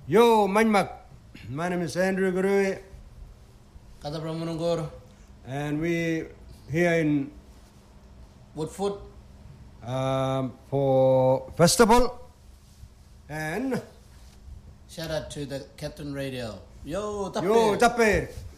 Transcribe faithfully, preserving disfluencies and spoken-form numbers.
Yo, Manmak. My name is Andrew Gurui. Kata Pramunungur. And we here in Woodfoot. Um, for festival. And shout out to the Captain Radio. Yo, Tapir. Yo, Tapir.